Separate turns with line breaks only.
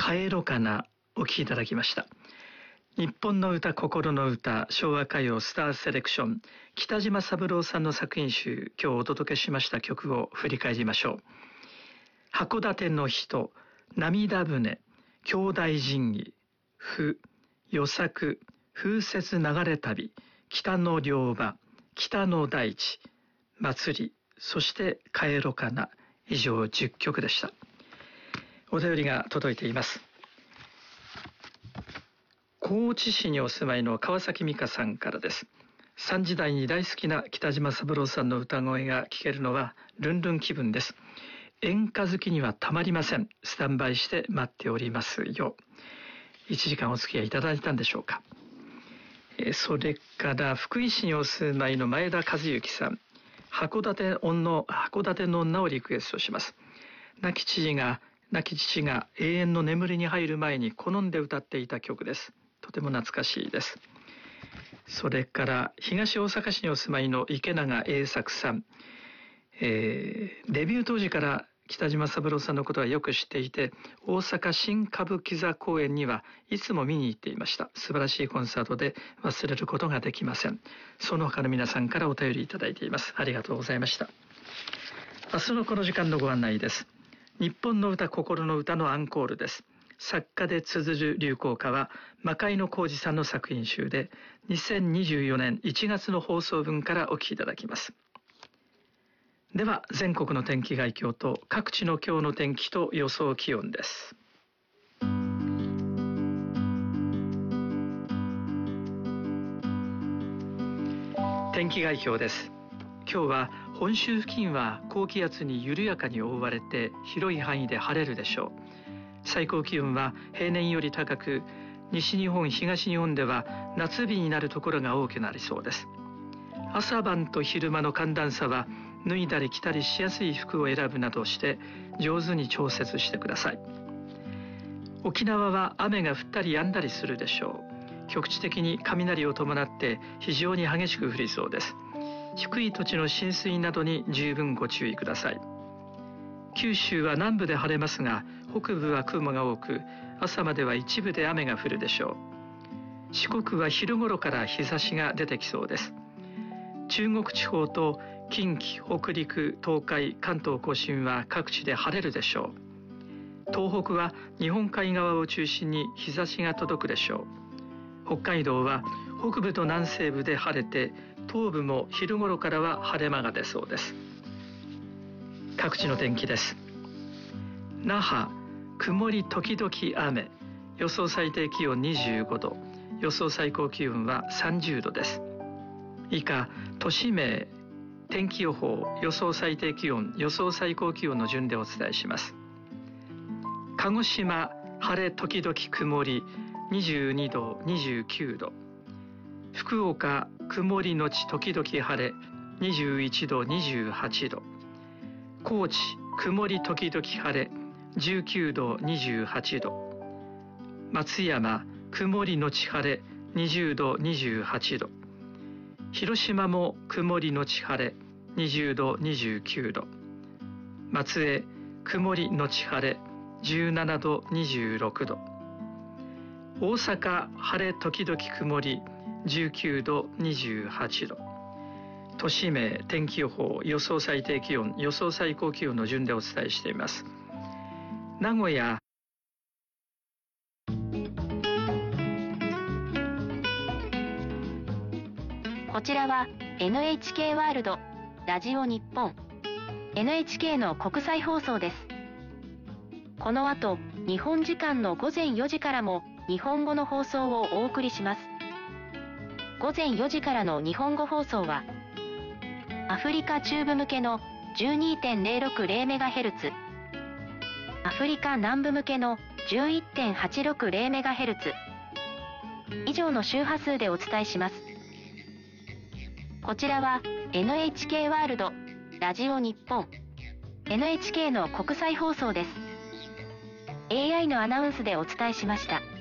帰ろかなお聴きいただきました。日本の歌、心の歌、昭和歌謡スターセレクション、北島三郎さんの作品集、今日お届けしました曲を振り返りましょう。函館の人、涙船、兄弟神器、不、与作、風雪流れ旅、北の両場、北の大地、祭り、そして帰ろかな、以上10曲でした。お便りが届いています。高知市にお住まいの川崎美香さんからです。3時台に大好きな北島三郎さんの歌声が聴けるのはルンルン気分です。演歌好きにはたまりません。スタンバイして待っておりますよ。1時間お付き合いいただいたんでしょうか。それから福井市にお住まいの前田和幸さん、函館の女をリクエストします。亡き父が永遠の眠りに入る前に好んで歌っていた曲です。とても懐かしいです。それから東大阪市にお住まいの池永栄作さん、デビュー当時から北島三郎さんのことはよく知っていて、大阪新歌舞伎座公演にはいつも見に行っていました。素晴らしいコンサートで忘れることができません。その他の皆さんからお便りいただいています。ありがとうございました。明日のこの時間のご案内です。日本の歌、心の歌のアンコールです。作家で綴る流行歌は魔界野浩二さんの作品集で、2024年1月の放送分からお聴きいただきます。では全国の天気概況と各地の今日の天気と予想気温です。天気概況です。今日は本州付近は高気圧に緩やかに覆われて広い範囲で晴れるでしょう。最高気温は平年より高く、西日本、東日本では夏日になるところが多くなりそうです。朝晩と昼間の寒暖差は脱いだり着たりしやすい服を選ぶなどして上手に調節してください。沖縄は雨が降ったり止んだりするでしょう。局地的に雷を伴って非常に激しく降りそうです。低い土地の浸水などに十分ご注意ください。九州は南部で晴れますが、北部は雲が多く、朝までは一部で雨が降るでしょう。四国は昼頃から日差しが出てきそうです。中国地方と近畿、北陸、東海、関東甲信は各地で晴れるでしょう。東北は日本海側を中心に日差しが届くでしょう。北海道は北部と南西部で晴れて、東部も昼頃からは晴れ間が出そうです。各地の天気です。那覇、曇り時々雨、予想最低気温25度、予想最高気温は30度です。以下、都市名、天気予報、予想最低気温、予想最高気温の順でお伝えします。鹿児島、晴れ時々曇り、22度、29度。福岡、曇りのち時々晴れ、21度、28度。高知、曇り時々晴れ、19度、28度。松山、曇りのち晴れ、20度、28度。広島も曇りのち晴れ、20度、29度。松江、曇りのち晴れ、17度、26度。大阪、晴れ時々曇り、19度、28度。都市名、天気予報、予想最低気温、予想最高気温の順でお伝えしています。名古屋、
こちらは NHK ワールドラジオ日本 NHK の国際放送です。この後、日本時間の午前4時からも日本語の放送をお送りします。午前4時からの日本語放送はアフリカ中部向けの 12.060MHz、アフリカ南部向けの 11.860MHz 以上の周波数でお伝えします。こちらは NHK ワールドラジオ日本 NHK の国際放送です。AI のアナウンスでお伝えしました。